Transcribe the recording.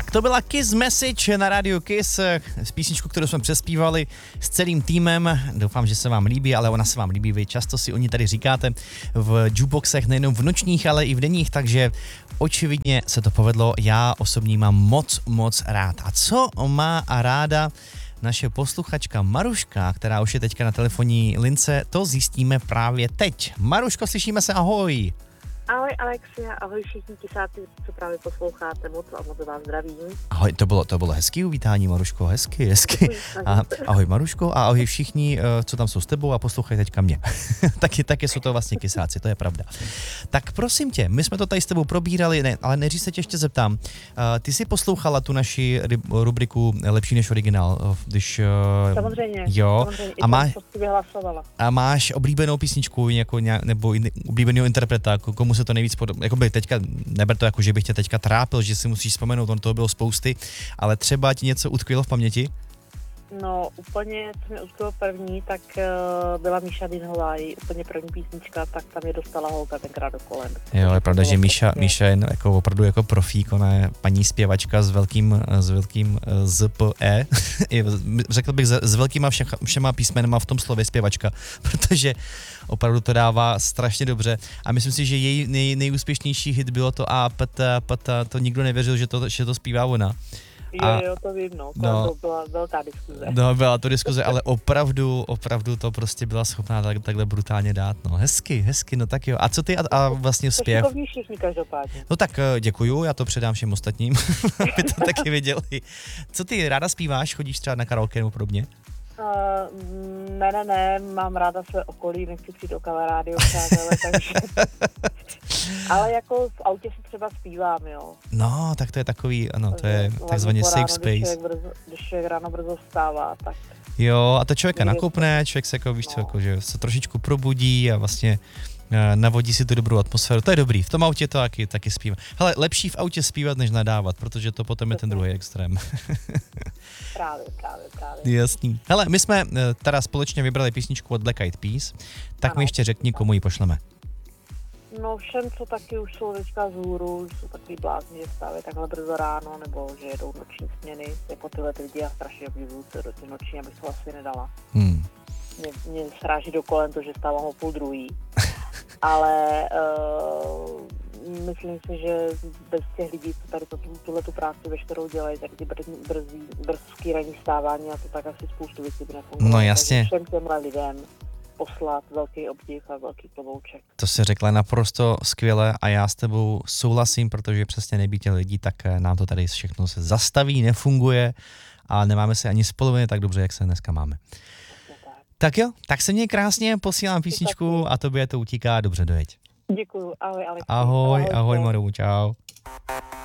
Tak to byla Kiss Message na rádiu Kiss, z písničku, kterou jsme přespívali s celým týmem. Doufám, že se vám líbí, ale ona se vám líbí. Vy často si o ní tady říkáte v jukeboxech, nejenom v nočních, ale i v denních, takže očividně se to povedlo. Já osobně mám moc rád. A co má ráda naše posluchačka Maruška, která už je teďka na telefonní lince, to zjistíme právě teď. Maruško, slyšíme se, ahoj. Ahoj Alexia, ahoj všichni tisáci, co právě posloucháte, moc vás zdravím. Ahoj, to bylo hezký uvítání, Maruško, hezky. A, ahoj Maruško a ahoj všichni, co tam jsou s tebou a poslouchají teďka mě. taky jsou to vlastně kysáci, to je pravda. Tak prosím tě, my jsme to tady s tebou probírali, ne, ale neříš se tě ještě zeptám. Ty jsi poslouchala tu naši rubriku Lepší než originál, když... Samozřejmě, jo, samozřejmě. A máš oblíbenou písničku nebo oblíbeného interpreta, komu se to nejvíc podobá. Jakoby teďka, neber to jako, že bych tě teďka trápil, že si musíš vzpomenout, on toho bylo spousty, ale třeba ti něco utkvělo v paměti? No, úplně, co mě utkvělo první, tak byla Míša Dinhová, její úplně první písnička, tak tam je dostala holka tenkrát do kolen. Jo, je pravda, že Míša je jako opravdu jako profík, ona je paní zpěvačka s velkým ZPE, řekl bych s velkýma všema písmenama v tom slově zpěvačka, protože opravdu to dává strašně dobře a myslím si, že její nejúspěšnější hit bylo to to nikdo nevěřil, že to zpívá ona. Jo, to vím, to byla velká diskuze. No, byla to diskuze, ale opravdu to prostě byla schopná takhle brutálně dát, no. Hezky, no tak jo. A co ty a vlastně zpěv? To všichni každopádně. No tak děkuju, já to předám všem ostatním, aby to taky věděli. Co ty ráda zpíváš, chodíš třeba na karaoke nebo podobně? Ne, mám ráda své okolí, nechci přijít o kamarády, přátelé, takže... Ale jako v autě si třeba zpívám, jo. No, tak to je takový, ano, to je takzvaně safe space. Když člověk ráno brzo vstává, tak... Jo, a to člověka nakopne, člověk se jako, víš co, jako, že se trošičku probudí a vlastně navodí si tu dobrou atmosféru. To je dobrý, v tom autě to taky zpívá. Hele, lepší v autě zpívat, než nadávat, protože to potom je ten druhý extrém. Právě. Jasný. Hele, my jsme teda společně vybrali písničku od Black Eyed Peas, tak mi ještě řekni, komu ji pošleme. No všem, co taky už jsou teďka vzhůru, jsou takový blázni, že stávají takhle brzo ráno, nebo že jedou noční směny, jako tyhle lidi a strašně obdivuju se do těch noční, abych to asi nedala. Mě sráží do kolen to, že stávám o 12:30, ale myslím si, že bez těch lidí, co tady tuhletu práci veškerou dělají, tak ty brzký ranní stávání a to tak asi spoustu věcí by nefungovalo. No jasně. Všem těmhle lidem poslat velký obdiv a velký klobouček. To jsi řekla naprosto skvěle a já s tebou souhlasím, protože přesně nebýt těch lidí, tak nám to tady všechno se zastaví, nefunguje a nemáme se ani spoluvně tak dobře, jak se dneska máme. Tak jo, tak se měj krásně, posílám písničku a tobě to utíká, dobře dojeď. Děkuju, ahoj Alex. Ahoj Maru, čau.